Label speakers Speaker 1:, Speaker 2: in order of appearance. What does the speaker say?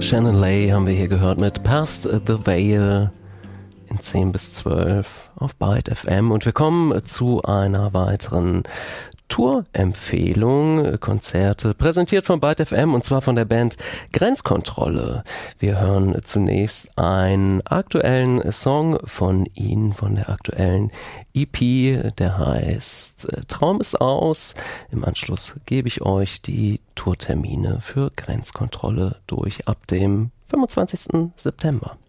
Speaker 1: Shannon Lay haben wir hier gehört mit Past the Veil in 10 bis 12 auf Byte FM. Und wir kommen zu einer weiteren Tour-Empfehlung, Konzerte, präsentiert von Byte FM und zwar von der Band Grenzkontrolle. Wir hören zunächst einen aktuellen Song von ihnen, von der aktuellen EP, der heißt Traum ist aus. Im Anschluss gebe ich euch die Tourtermine für Grenzkontrolle durch ab dem 25. September.